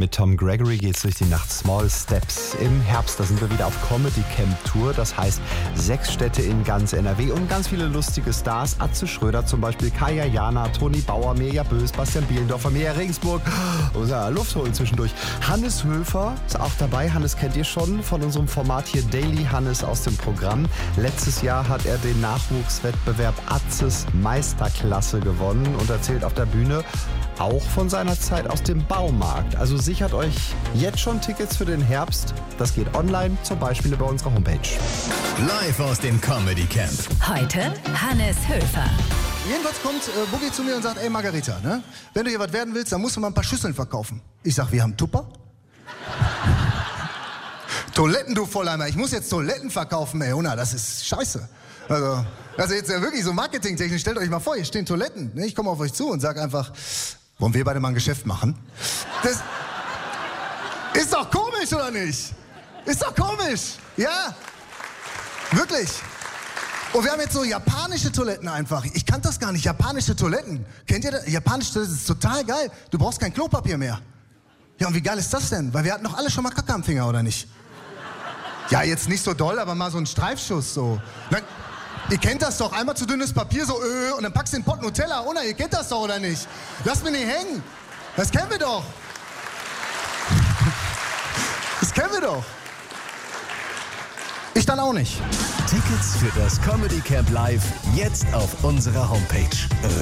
Mit Tom Gregory geht's durch die Nacht. Small Steps. Im Herbst, da sind wir wieder auf Comedy Camp Tour. Das heißt 6 Städte in ganz NRW und ganz viele lustige Stars. Atze Schröder zum Beispiel, Kaya Jana, Toni Bauer, Mirja Bös, Bastian Bielendorfer, Mirja Regensburg. Unser Luft holen zwischendurch. Hannes Höfer ist auch dabei. Hannes kennt ihr schon von unserem Format hier Daily Hannes aus dem Programm. Letztes Jahr hat er den Nachwuchswettbewerb Atzes Meisterklasse gewonnen und erzählt auf der Bühne auch von seiner Zeit aus dem Baumarkt. Also sichert euch jetzt schon Tickets für den Herbst. Das geht online, zum Beispiel über unsere Homepage. Live aus dem Comedy Camp. Heute Hannes Höfer. Jedenfalls kommt Boogie zu mir und sagt, ey Margarita, ne? Wenn du hier was werden willst, dann musst du mal ein paar Schüsseln verkaufen. Ich sag, wir haben Tupper? Toiletten, du Volleimer. Ich muss jetzt Toiletten verkaufen, ey, Huna, das ist scheiße. Also jetzt ja wirklich so marketingtechnisch, stellt euch mal vor, hier stehen Toiletten. Ne? Ich komme auf euch zu und sag einfach, wollen wir beide mal ein Geschäft machen? Das ist doch komisch, oder nicht? Ist doch komisch, ja? Wirklich. Und wir haben jetzt so japanische Toiletten einfach. Ich kannte das gar nicht, japanische Toiletten. Kennt ihr das? Japanische Toiletten ist total geil. Du brauchst kein Klopapier mehr. Ja, und wie geil ist das denn? Weil wir hatten doch alle schon mal Kacke am Finger, oder nicht? Ja, jetzt nicht so doll, aber mal so ein Streifschuss so. Ihr kennt das doch, einmal zu dünnes Papier, so und dann packst du den Pott Nutella runter, ihr kennt das doch, oder nicht? Lasst mich nicht hängen, das kennen wir doch. Das kennen wir doch. Ich dann auch nicht. Tickets für das Comedy Camp Live jetzt auf unserer Homepage